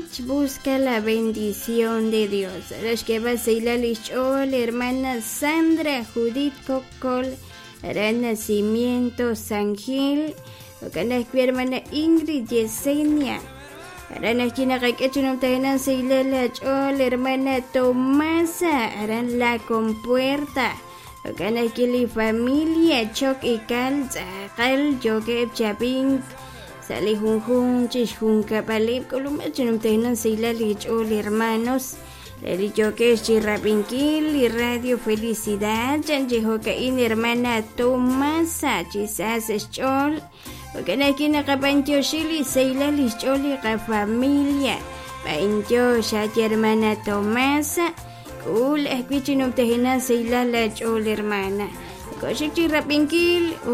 Busca la bendición de Dios. Las que va a ser la hermana Sandra Judith Cocol, hará nacimiento San Gil, la hermana Ingrid Yesenia, hará naskina kakechunum tahanan sila la hermana Tomasa, harán la compuerta. Kana kili familia chok ikal zakal joke chaping sali junjun chishun kapalip koluma chunum tenan sila lichol hermanos le joke chirrapinkil y radio felicidad chanji hoka in hermana Tomasa chisas chol kana kina kapancho shili sila lichol ka familia pancho sha hermana Tomasa Cool, escuchen un tejena, se la chol hermana. Coche chirrapinkil.